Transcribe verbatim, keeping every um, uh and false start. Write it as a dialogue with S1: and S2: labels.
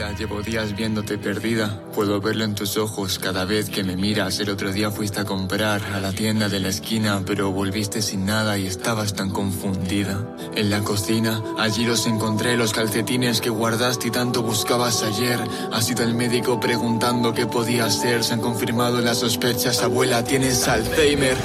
S1: Abuela, llevo días viéndote perdida. Puedo verlo en tus ojos cada vez que me miras. El otro día fuiste a comprar a la tienda de la esquina, pero volviste sin nada y estabas tan confundida. En la cocina, allí los encontré, los calcetines que guardaste y tanto buscabas ayer. Ha sido el médico preguntando qué podía hacer. Se han confirmado las sospechas, abuela, tienes Alzheimer.